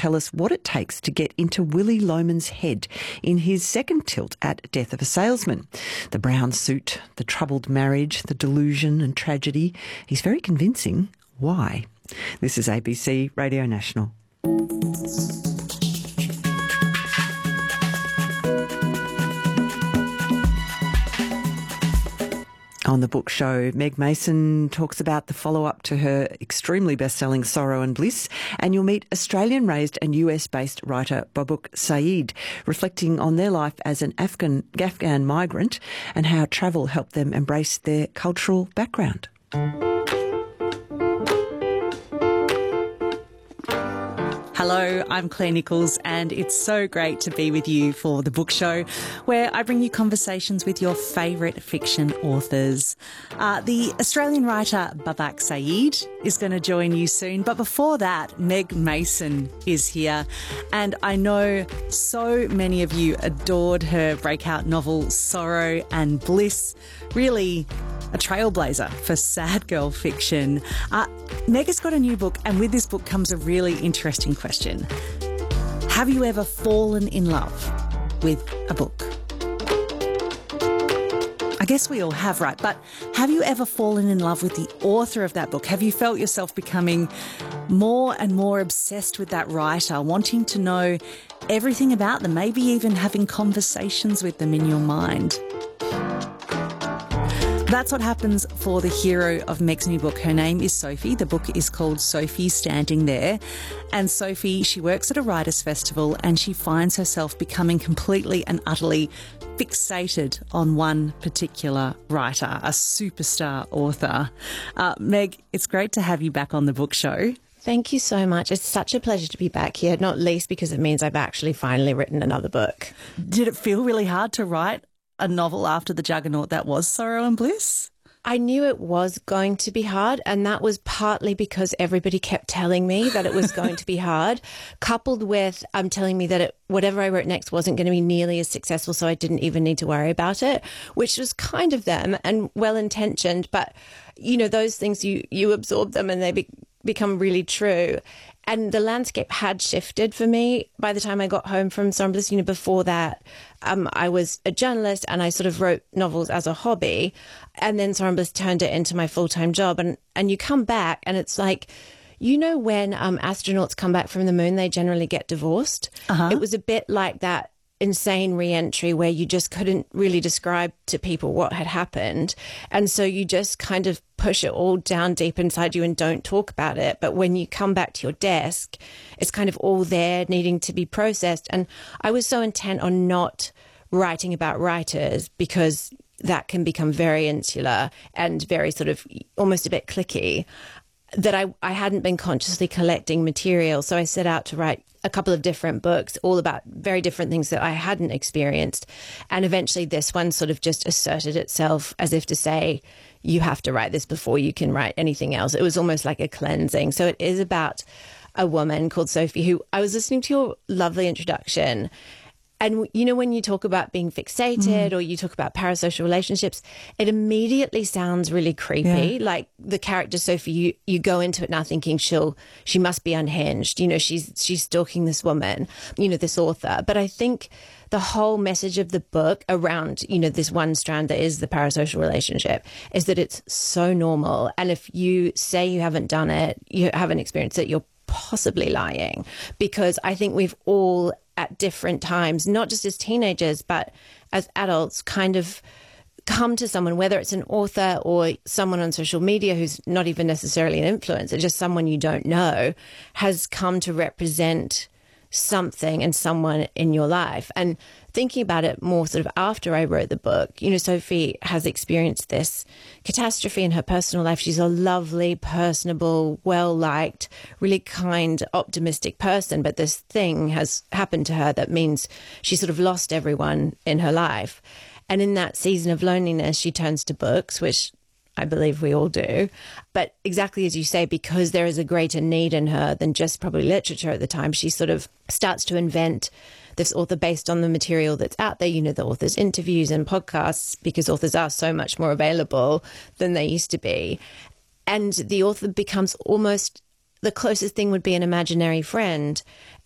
tell us what it takes to get into Willy Loman's head in his second tilt at Death of a Salesman. The brown suit, the troubled marriage, the delusion and tragedy. He's very convincing. Why? This is ABC Radio National. On the book show, Meg Mason talks about the follow-up to her extremely best-selling Sorrow and Bliss, and you'll meet Australian-raised and US-based writer Babuk Saeed, reflecting on their life as an Afghan migrant and how travel helped them embrace their cultural background. Hello, I'm Claire Nichols, and it's so great to be with you for The Book Show, where I bring you conversations with your favourite fiction authors. The Australian writer Babuk Saeed is going to join you soon, but before that, Meg Mason is here, and I know so many of you adored her breakout novel Sorrow and Bliss. Really a trailblazer for sad girl fiction. Meg has got a new book, and with this book comes a really interesting question. Have you ever fallen in love with a book? I guess we all have, right? But have you ever fallen in love with the author of that book? Have you felt yourself becoming more and more obsessed with that writer, wanting to know everything about them, maybe even having conversations with them in your mind? That's what happens for the hero of Meg's new book. Her name is Sophie. The book is called Sophie Standing There. And Sophie, she works at a writers' festival, and she finds herself becoming completely and utterly fixated on one particular writer, a superstar author. Meg, it's great to have you back on the book show. Thank you so much. It's such a pleasure to be back here, not least because it means I've actually finally written another book. Did it feel really hard to write a novel after the juggernaut that was Sorrow and Bliss? I knew it was going to be hard, and that was partly because everybody kept telling me that it was going to be hard, coupled with telling me that whatever I wrote next wasn't going to be nearly as successful, so I didn't even need to worry about it, which was kind of them and well-intentioned. But, you know, those things, you absorb them and they become really true. And the landscape had shifted for me by the time I got home from Sorrow and Bliss. You know, before that, I was a journalist and I sort of wrote novels as a hobby. And then Sorrow and Bliss turned it into my full-time job. And you come back and it's like, you know, when astronauts come back from the moon, they generally get divorced. It was a bit like that insane re-entry where you just couldn't really describe to people what had happened. And so you just kind of push it all down deep inside you and don't talk about it. But when you come back to your desk, it's kind of all there needing to be processed. And I was so intent on not writing about writers because that can become very insular and very sort of almost a bit cliquey, that I hadn't been consciously collecting material. So I set out to write a couple of different books, all about very different things that I hadn't experienced. And eventually this one sort of just asserted itself as if to say, you have to write this before you can write anything else. It was almost like a cleansing. So it is about a woman called Sophie, who I was listening to your lovely introduction. And, you know, when you talk about being fixated or you talk about parasocial relationships, it immediately sounds really creepy. Yeah. Like the character Sophie, you go into it now thinking she must be unhinged. You know, she's stalking this woman, you know, this author. But I think the whole message of the book around, you know, this one strand that is the parasocial relationship is that it's so normal. And if you say you haven't done it, you haven't experienced it, you're possibly lying. Because I think we've all at different times, not just as teenagers, but as adults, kind of come to someone, whether it's an author or someone on social media who's not even necessarily an influencer, just someone you don't know, has come to represent something and someone in your life. And thinking about it more sort of after I wrote the book, you know, Sophie has experienced this catastrophe in her personal life. She's a lovely, personable, well-liked, really kind, optimistic person. But this thing has happened to her that means she sort of lost everyone in her life. And in that season of loneliness, she turns to books, which I believe we all do. But exactly as you say, because there is a greater need in her than just probably literature at the time, she sort of starts to invent this author based on the material that's out there, you know, the author's interviews and podcasts, because authors are so much more available than they used to be. And the author becomes almost, the closest thing would be an imaginary friend.